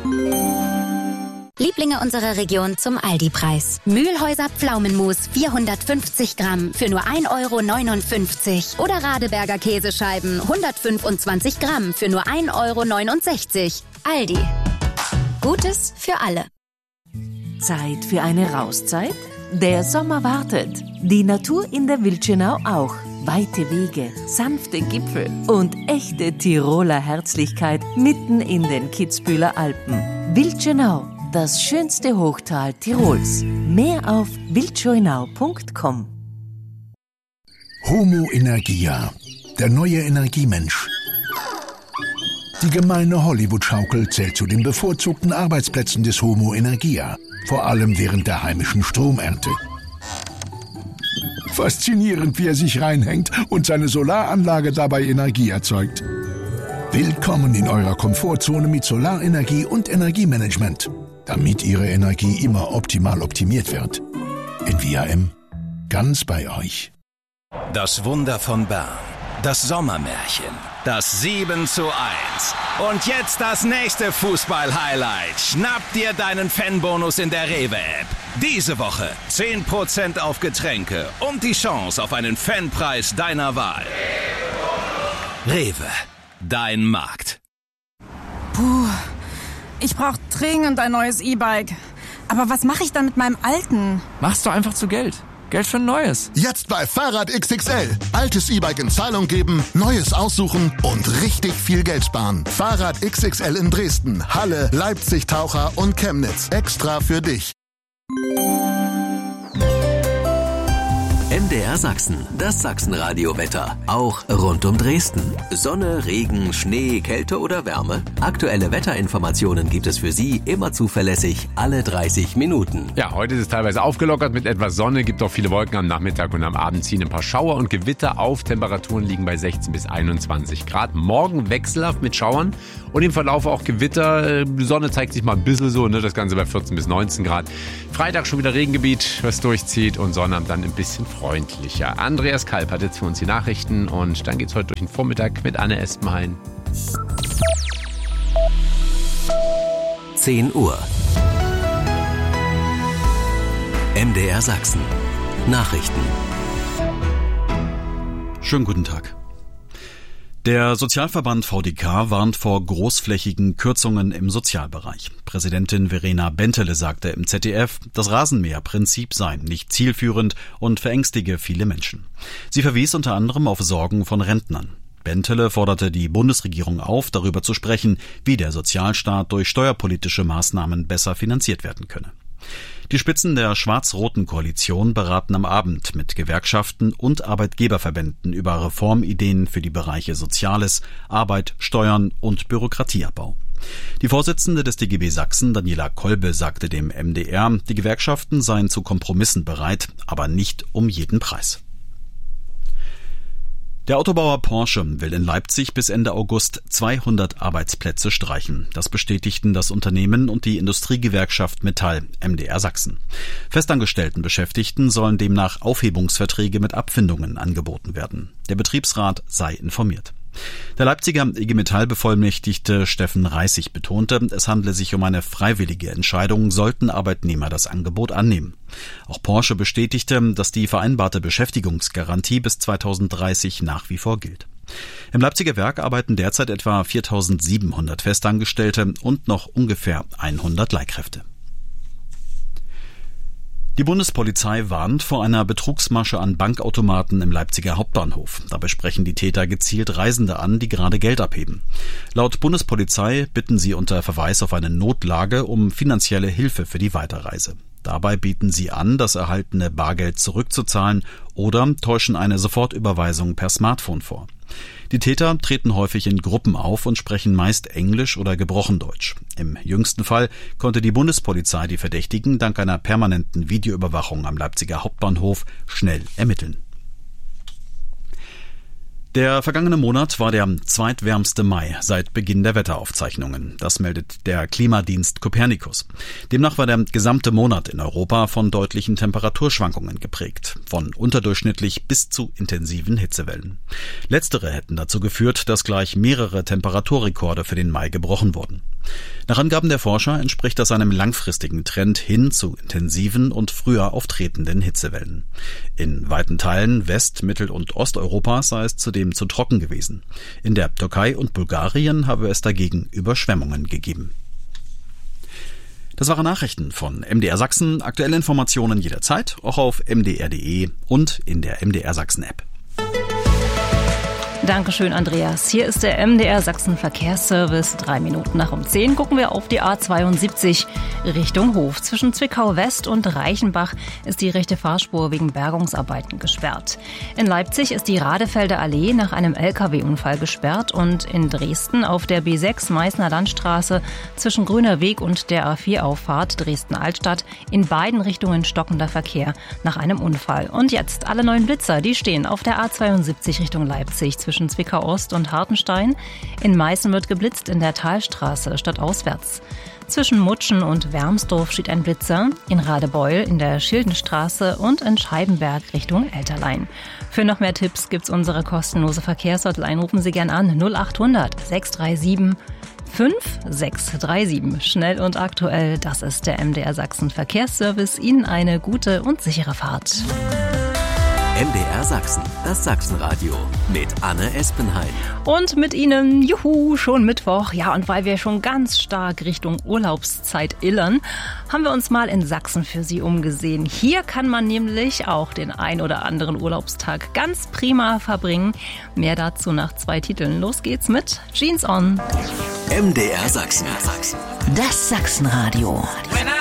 Lieblinge unserer Region zum Aldi-Preis. Mühlhäuser Pflaumenmus 450 Gramm für nur 1,59 € oder Radeberger Käsescheiben 125 Gramm für nur 1,69 €. Aldi. Gutes für alle. Zeit für eine Rauszeit? Der Sommer wartet. Die Natur in der Wildschönau auch. Weite Wege, sanfte Gipfel und echte Tiroler Herzlichkeit mitten in den Kitzbüheler Alpen. Wildschönau, das schönste Hochtal Tirols. Mehr auf wildschönau.com. Homo Energia, der neue Energiemensch. Die gemeine Hollywood-Schaukel zählt zu den bevorzugten Arbeitsplätzen des Homo Energia, vor allem während der heimischen Stromernte. Faszinierend, wie er sich reinhängt und seine Solaranlage dabei Energie erzeugt. Willkommen in eurer Komfortzone mit Solarenergie und Energiemanagement, damit Ihre Energie immer optimal optimiert wird. NVIM, ganz bei euch. Das Wunder von Bern, das Sommermärchen, das 7:1. Und jetzt das nächste Fußball-Highlight. Schnapp dir deinen Fanbonus in der Rewe-App. Diese Woche 10% auf Getränke und die Chance auf einen Fanpreis deiner Wahl. Rewe, dein Markt. Puh, ich brauche dringend ein neues E-Bike. Aber was mache ich dann mit meinem alten? Machst du einfach zu Geld. Geld für ein neues. Jetzt bei Fahrrad XXL. Altes E-Bike in Zahlung geben, neues aussuchen und richtig viel Geld sparen. Fahrrad XXL in Dresden, Halle, Leipzig, Taucher und Chemnitz. Extra für dich. MDR Sachsen, das Sachsenradio-Wetter. Auch rund um Dresden. Sonne, Regen, Schnee, Kälte oder Wärme? Aktuelle Wetterinformationen gibt es für Sie immer zuverlässig alle 30 Minuten. Ja, heute ist es teilweise aufgelockert mit etwas Sonne, gibt auch viele Wolken am Nachmittag und am Abend ziehen ein paar Schauer und Gewitter auf. Temperaturen liegen bei 16 bis 21 Grad. Morgen wechselhaft mit Schauern und im Verlauf auch Gewitter. Die Sonne zeigt sich mal ein bisschen so, das Ganze bei 14 bis 19 Grad. Freitag schon wieder Regengebiet, was durchzieht und Sonnabend dann ein bisschen freundlicher. Andreas Kalb hat jetzt für uns die Nachrichten und dann geht's heute durch den Vormittag mit Anne Espenhain. 10 Uhr. MDR Sachsen. Nachrichten. Schönen guten Tag. Der Sozialverband VDK warnt vor großflächigen Kürzungen im Sozialbereich. Präsidentin Verena Bentele sagte im ZDF, das Rasenmäherprinzip sei nicht zielführend und verängstige viele Menschen. Sie verwies unter anderem auf Sorgen von Rentnern. Bentele forderte die Bundesregierung auf, darüber zu sprechen, wie der Sozialstaat durch steuerpolitische Maßnahmen besser finanziert werden könne. Die Spitzen der schwarz-roten Koalition beraten am Abend mit Gewerkschaften und Arbeitgeberverbänden über Reformideen für die Bereiche Soziales, Arbeit, Steuern und Bürokratieabbau. Die Vorsitzende des DGB Sachsen, Daniela Kolbe, sagte dem MDR, die Gewerkschaften seien zu Kompromissen bereit, aber nicht um jeden Preis. Der Autobauer Porsche will in Leipzig bis Ende August 200 Arbeitsplätze streichen. Das bestätigten das Unternehmen und die Industriegewerkschaft Metall, MDR Sachsen. Festangestellten Beschäftigten sollen demnach Aufhebungsverträge mit Abfindungen angeboten werden. Der Betriebsrat sei informiert. Der Leipziger IG Metall-Bevollmächtigte Steffen Reissig betonte, es handle sich um eine freiwillige Entscheidung, sollten Arbeitnehmer das Angebot annehmen. Auch Porsche bestätigte, dass die vereinbarte Beschäftigungsgarantie bis 2030 nach wie vor gilt. Im Leipziger Werk arbeiten derzeit etwa 4.700 Festangestellte und noch ungefähr 100 Leihkräfte. Die Bundespolizei warnt vor einer Betrugsmasche an Bankautomaten im Leipziger Hauptbahnhof. Dabei sprechen die Täter gezielt Reisende an, die gerade Geld abheben. Laut Bundespolizei bitten sie unter Verweis auf eine Notlage um finanzielle Hilfe für die Weiterreise. Dabei bieten sie an, das erhaltene Bargeld zurückzuzahlen oder täuschen eine Sofortüberweisung per Smartphone vor. Die Täter treten häufig in Gruppen auf und sprechen meist Englisch oder gebrochen Deutsch. Im jüngsten Fall konnte die Bundespolizei die Verdächtigen dank einer permanenten Videoüberwachung am Leipziger Hauptbahnhof schnell ermitteln. Der vergangene Monat war der zweitwärmste Mai seit Beginn der Wetteraufzeichnungen. Das meldet der Klimadienst Copernicus. Demnach war der gesamte Monat in Europa von deutlichen Temperaturschwankungen geprägt, von unterdurchschnittlich bis zu intensiven Hitzewellen. Letztere hätten dazu geführt, dass gleich mehrere Temperaturrekorde für den Mai gebrochen wurden. Nach Angaben der Forscher entspricht das einem langfristigen Trend hin zu intensiven und früher auftretenden Hitzewellen. In weiten Teilen West-, Mittel- und Osteuropas sei es zudem zu trocken gewesen. In der Türkei und Bulgarien habe es dagegen Überschwemmungen gegeben. Das waren Nachrichten von MDR Sachsen. Aktuelle Informationen jederzeit, auch auf mdr.de und in der MDR Sachsen App. Dankeschön, Andreas. Hier ist der MDR Sachsen Verkehrsservice. 3 Minuten nach um 10 gucken wir auf die A72 Richtung Hof. Zwischen Zwickau West und Reichenbach ist die rechte Fahrspur wegen Bergungsarbeiten gesperrt. In Leipzig ist die Radefelder Allee nach einem LKW-Unfall gesperrt und in Dresden auf der B6 Meißner Landstraße zwischen Grüner Weg und der A4-Auffahrt Dresden-Altstadt in beiden Richtungen stockender Verkehr nach einem Unfall. Und jetzt alle 9 Blitzer, die stehen auf der A72 Richtung Leipzig zwischen Zwickau Ost und Hartenstein. In Meißen wird geblitzt in der Talstraße stadtauswärts. Zwischen Mutschen und Wermsdorf steht ein Blitzer, in Radebeul in der Schildenstraße und in Scheibenberg Richtung Elterlein. Für noch mehr Tipps gibt's unsere kostenlose Verkehrshotline. Rufen Sie gern an 0800 637 5637. Schnell und aktuell, das ist der MDR Sachsen Verkehrsservice. Ihnen eine gute und sichere Fahrt. MDR Sachsen, das Sachsenradio mit Anne Espenheim. Und mit Ihnen, juhu, schon Mittwoch. Ja, und weil wir schon ganz stark Richtung Urlaubszeit illern, haben wir uns mal in Sachsen für Sie umgesehen. Hier kann man nämlich auch den ein oder anderen Urlaubstag ganz prima verbringen. Mehr dazu nach 2 Titeln. Los geht's mit Jeans On. MDR Sachsen. Das Sachsenradio. When I